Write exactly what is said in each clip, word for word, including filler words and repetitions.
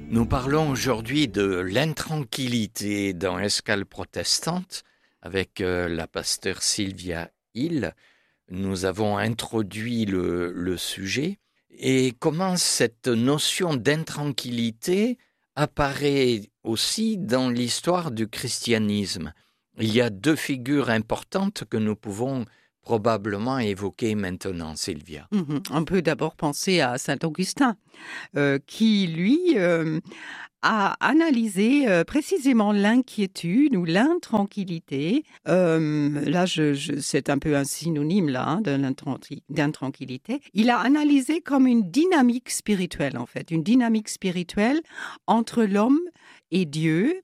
Nous parlons aujourd'hui de l'intranquillité dans Escale protestante avec euh, la pasteure Sylvia Hill. Nous avons introduit le, le sujet et comment cette notion d'intranquillité apparaît aussi dans l'histoire du christianisme. Il y a deux figures importantes que nous pouvons probablement évoquer maintenant, Sylvia. Mmh. On peut d'abord penser à saint Augustin, euh, qui, lui, euh, a analysé euh, précisément l'inquiétude ou l'intranquillité. Euh, là, je, je, c'est un peu un synonyme là, hein, de l'intranqui- d'intranquillité. Il a analysé comme une dynamique spirituelle, en fait, une dynamique spirituelle entre l'homme et Dieu,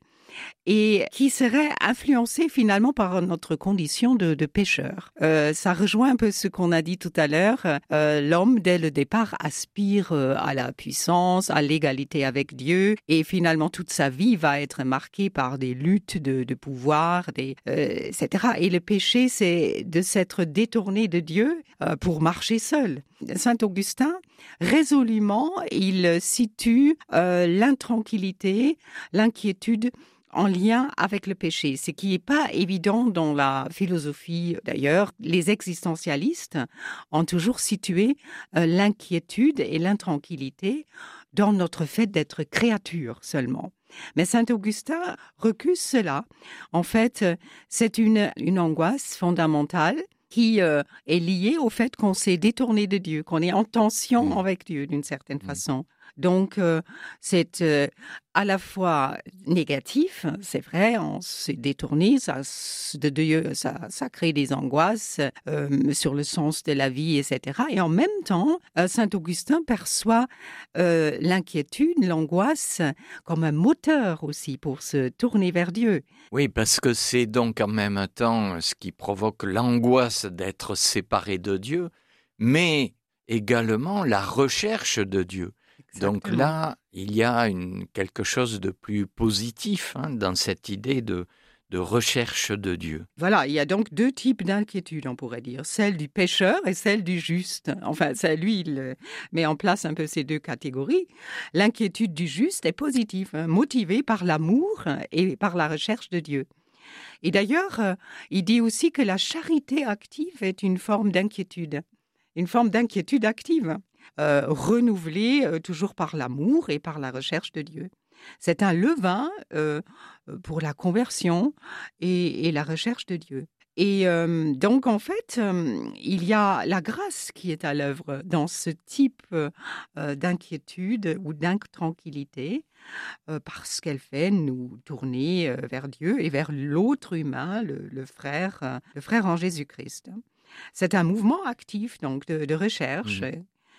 et qui serait influencée finalement par notre condition de, de pécheur. Euh, ça rejoint un peu ce qu'on a dit tout à l'heure. Euh, l'homme, dès le départ, aspire euh, à la puissance, à l'égalité avec Dieu, et finalement toute sa vie va être marquée par des luttes de, de pouvoir, des, euh, et cetera. Et le péché, c'est de s'être détourné de Dieu euh, pour marcher seul. Saint Augustin, résolument, il situe euh, l'intranquillité, l'inquiétude en lien avec le péché, ce qui n'est pas évident dans la philosophie. D'ailleurs, les existentialistes ont toujours situé euh, l'inquiétude et l'intranquillité dans notre fait d'être créature seulement. Mais saint Augustin recuse cela. En fait, c'est une, une angoisse fondamentale qui euh, est liée au fait qu'on s'est détourné de Dieu, qu'on est en tension mmh. avec Dieu d'une certaine mmh. façon. Donc, euh, c'est euh, à la fois négatif, c'est vrai, on s'est détourné, ça, de Dieu, ça, ça crée des angoisses euh, sur le sens de la vie, et cetera. Et en même temps, euh, saint Augustin perçoit euh, l'inquiétude, l'angoisse comme un moteur aussi pour se tourner vers Dieu. Oui, parce que c'est donc en même temps ce qui provoque l'angoisse d'être séparé de Dieu, mais également la recherche de Dieu. Exactement. Donc là, il y a une, quelque chose de plus positif hein, dans cette idée de, de recherche de Dieu. Voilà, il y a donc deux types d'inquiétude, on pourrait dire. Celle du pécheur et celle du juste. Enfin, ça, lui, il met en place un peu ces deux catégories. L'inquiétude du juste est positive, hein, motivée par l'amour et par la recherche de Dieu. Et d'ailleurs, euh, il dit aussi que la charité active est une forme d'inquiétude, une forme d'inquiétude active. Euh, renouvelé euh, toujours par l'amour et par la recherche de Dieu. C'est un levain euh, pour la conversion et, et la recherche de Dieu. Et euh, donc, en fait, euh, il y a la grâce qui est à l'œuvre dans ce type euh, d'inquiétude ou d'intranquillité euh, parce qu'elle fait nous tourner euh, vers Dieu et vers l'autre humain, le, le, frère, euh, le frère en Jésus-Christ. C'est un mouvement actif donc, de, de recherche. Mmh.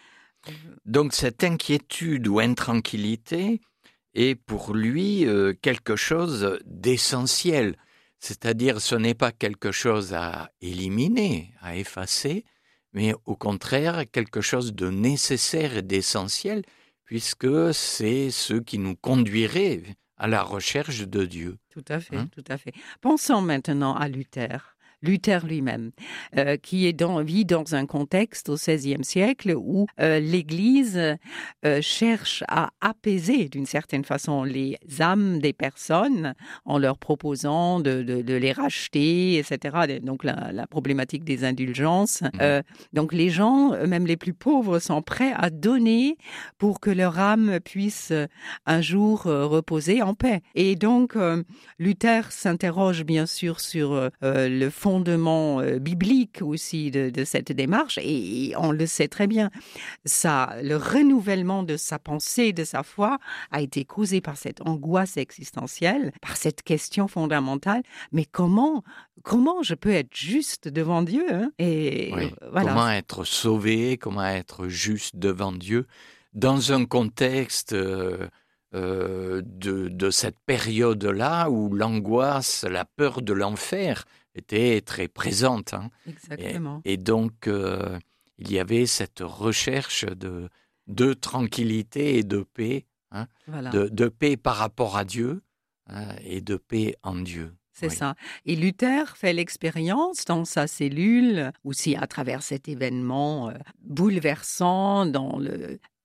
Donc cette inquiétude ou intranquillité est pour lui euh, quelque chose d'essentiel. C'est-à-dire ce n'est pas quelque chose à éliminer, à effacer, mais au contraire quelque chose de nécessaire et d'essentiel, puisque c'est ce qui nous conduirait à la recherche de Dieu. Tout à fait, hein? tout à fait. Pensons maintenant à Luther. Luther lui-même, euh, qui est dans, vit dans un contexte au seizième siècle où euh, l'Église euh, cherche à apaiser d'une certaine façon les âmes des personnes en leur proposant de, de, de les racheter, et cetera. Donc la, la problématique des indulgences. Mmh. Euh, donc les gens, même les plus pauvres, sont prêts à donner pour que leur âme puisse un jour euh, reposer en paix. Et donc euh, Luther s'interroge bien sûr sur euh, le fond fondement euh, biblique aussi de, de cette démarche et, et on le sait très bien, ça, le renouvellement de sa pensée, de sa foi a été causé par cette angoisse existentielle, par cette question fondamentale, mais comment, comment je peux être juste devant Dieu hein et oui. voilà. Comment être sauvé, comment être juste devant Dieu dans un contexte euh, euh, de, de cette période-là où l'angoisse, la peur de l'enfer était très présente. Hein. Exactement. Et, et donc, euh, il y avait cette recherche de, de tranquillité et de paix, hein, voilà. de, de paix par rapport à Dieu hein, et de paix en Dieu. C'est oui. ça. Et Luther fait l'expérience dans sa cellule, aussi à travers cet événement euh, bouleversant dans le,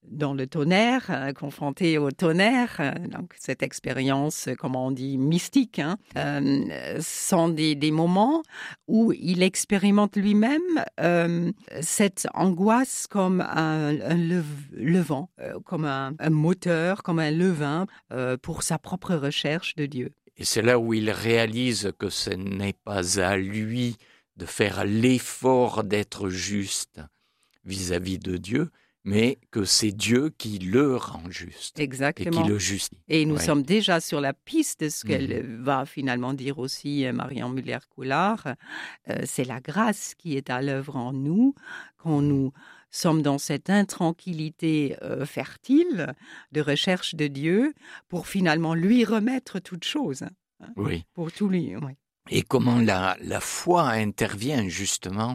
dans le tonnerre, euh, confronté au tonnerre, euh, donc cette expérience, euh, comment on dit, mystique, hein, euh, sont des, des moments où il expérimente lui-même euh, cette angoisse comme un, un lev- levant, euh, comme un, un moteur, comme un levain euh, pour sa propre recherche de Dieu. Et c'est là où il réalise que ce n'est pas à lui de faire l'effort d'être juste vis-à-vis de Dieu, mais que c'est Dieu qui le rend juste et qui Exactement. le justifie. Et nous Ouais. sommes déjà sur la piste de ce qu'elle Mhm. va finalement dire aussi, euh, Marianne Muller-Coulard. Euh, c'est la grâce qui est à l'œuvre en nous, quand Mhm. nous sommes dans cette intranquillité euh, fertile de recherche de Dieu pour finalement lui remettre toute chose, hein, Oui. pour tout lui. Ouais. Et comment la, la foi intervient justement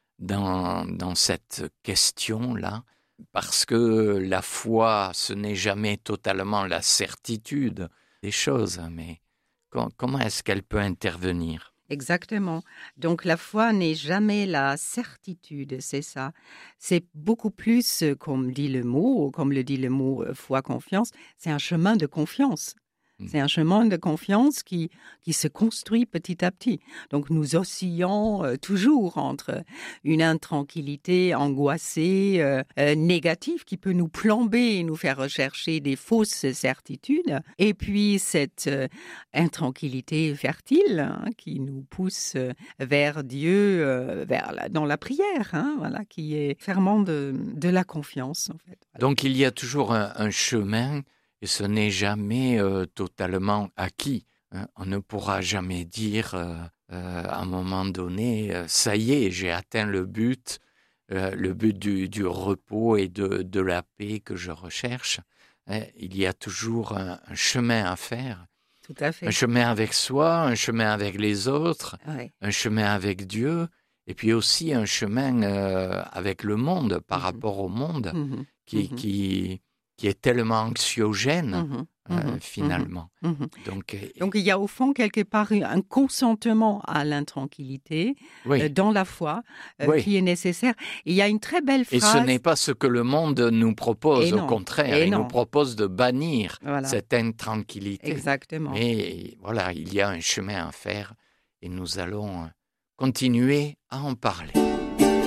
dans, dans cette question-là, parce que la foi, ce n'est jamais totalement la certitude des choses, mais com- comment est-ce qu'elle peut intervenir? Exactement. Donc la foi n'est jamais la certitude, c'est ça. C'est beaucoup plus, euh, comme dit le mot, comme le dit le mot euh, foi, confiance, c'est un chemin de confiance. Mm. C'est un chemin de confiance qui, qui se construit petit à petit. Donc nous oscillons euh, toujours entre une intranquillité angoissée, euh, euh, négative, qui peut nous plomber et nous faire rechercher des fausses certitudes, et puis cette euh, intranquillité fertile, hein, qui nous pousse euh, vers Dieu, euh, vers la, dans la prière, hein, voilà, qui est ferment de, de la confiance, en fait. Voilà. Donc il y a toujours un, un chemin et ce n'est jamais euh, totalement acquis, hein. On ne pourra jamais dire euh, euh, à un moment donné, euh, ça y est, j'ai atteint le but, euh, le but du, du repos et de, de la paix que je recherche. Hein. Il y a toujours un, un chemin à faire, Tout à fait. un chemin avec soi, un chemin avec les autres, Ouais. un chemin avec Dieu, et puis aussi un chemin euh, avec le monde, par Mhm. rapport au monde, Mhm. qui, Mhm. qui, qui est tellement anxiogène, Mhm. euh, Mhm. finalement. Mhm. Donc, euh, Donc il y a au fond quelque part un consentement à l'intranquillité euh, oui, dans la foi euh, oui. qui est nécessaire. Et il y a une très belle Et ce phrase. n'est pas ce que le monde nous propose, Et au non, contraire, et il nous non. propose de bannir Voilà, cette intranquillité. exactement. Mais voilà, il y a un chemin à faire et nous allons euh, continuer à en parler.